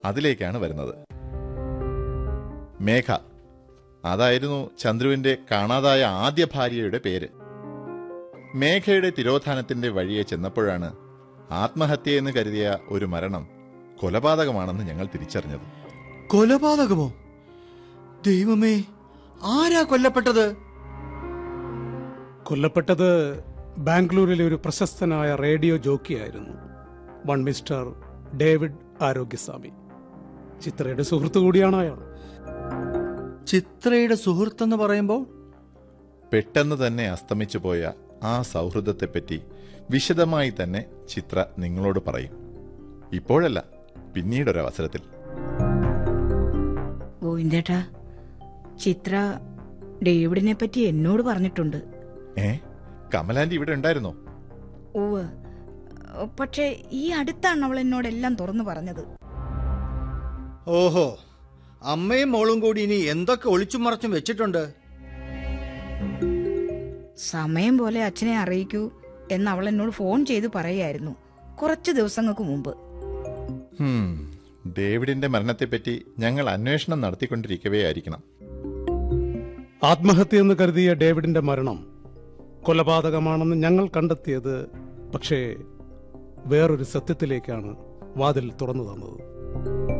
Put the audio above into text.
അതിലേക്കാണ് വരുന്നത്. മേഘ, അതായിരുന്നു ചന്ദ്രുവിന്റെ കാണാതായ ആദ്യ ഭാര്യയുടെ പേര്. മേഘയുടെ തിരോധാനത്തിന്റെ വഴിയെ ചെന്നപ്പോഴാണ് ആത്മഹത്യയെന്ന് കരുതിയ ഒരു മരണം കൊലപാതകമാണെന്ന് ഞങ്ങൾ തിരിച്ചറിഞ്ഞത്. കൊലപാതകമോ? ദൈവമേ, ആരാ കൊല്ലപ്പെട്ടത്? കൊല്ലപ്പെട്ടത് ബാംഗ്ലൂരിലെ ഒരു പ്രശസ്തനായ radio ജോക്കിയായിരുന്നു, one mister David Arogyaswamy. ചിത്രയുടെ സുഹൃത്തു കൂടിയാണ് അയാൾ. ചിത്രയുടെ സുഹൃത്തെന്ന് പറയുമ്പോൾ? പെട്ടെന്ന് തന്നെ അസ്തമിച്ചു പോയ ആ സൗഹൃദത്തെപ്പറ്റി വിശദമായി തന്നെ ചിത്ര നിങ്ങളോട് പറയും. ഇപ്പോഴല്ല, പിന്നീടൊരവസരത്തിൽ. ഗോവിന്ദേട്ടാ, ചിത്ര ഡേവിഡിനെ പറ്റി എന്നോട് പറഞ്ഞിട്ടുണ്ട്. കമലാന്റി ഇവിടെ ഉണ്ടായിരുന്നോ? ഓവ്, പക്ഷേ ഈ അടുത്താണ് അവൾ എന്നോടെല്ലാം തുറന്നു പറഞ്ഞത്. ഓഹോ, അമ്മയും മോളും കൂടി ഇനി എന്തൊക്കെ ഒളിച്ചും മറച്ചും വെച്ചിട്ടുണ്ട്? സമയം പോലെ അച്ഛനെ അറിയിക്കൂ എന്ന് അവൾ എന്നോട് ഫോൺ ചെയ്ത് പറയായിരുന്നു കുറച്ച് ദിവസങ്ങൾക്ക് മുമ്പ്. ഡേവിഡിന്റെ മരണത്തെപ്പറ്റി ഞങ്ങൾ അന്വേഷണം നടത്തിക്കൊണ്ടിരിക്കവേ ആയിരിക്കണം. ആത്മഹത്യ എന്ന് കരുതിയ ഡേവിഡിന്റെ മരണം കൊലപാതകമാണെന്ന് ഞങ്ങൾ കണ്ടെത്തിയത് പക്ഷേ വേറൊരു സത്യത്തിലേക്കാണ് വാതിൽ തുറന്നു തന്നത്.